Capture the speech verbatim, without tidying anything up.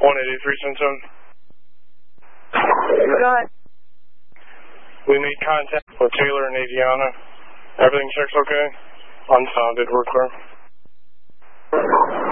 one eighty-three Centone. Go ahead. We made contact with Taylor and Aviana. Everything checks okay? Unsounded, we're clear.